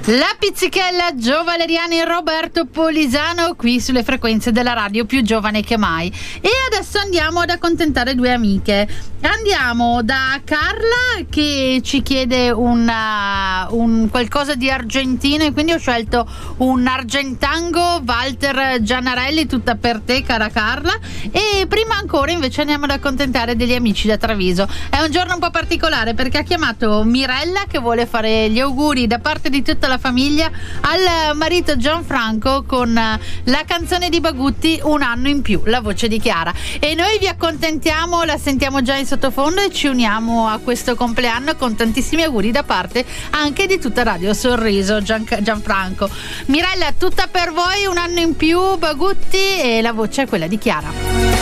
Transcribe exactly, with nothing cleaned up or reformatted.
La pizzichella Gio Valeriani e Roberto Polisano qui sulle frequenze della radio più giovane che mai. E adesso andiamo ad accontentare due amiche. Andiamo da Carla che ci chiede una, un qualcosa di argentino e quindi ho scelto un Argentango Walter Gianarelli, tutta per te cara Carla. E prima ancora invece andiamo ad accontentare degli amici da Treviso. È un giorno un po' particolare perché ha chiamato Mirella che vuole fare gli auguri da parte di tutta la famiglia al marito Gianfranco con la canzone di Bagutti Un anno in più, la voce di Chiara. E noi vi accontentiamo, la sentiamo già in sottofondo e ci uniamo a questo compleanno con tantissimi auguri da parte anche di tutta Radio Sorriso. Gian, Gianfranco, Mirella, tutta per voi, un anno in più, Bagutti, e la voce è quella di Chiara.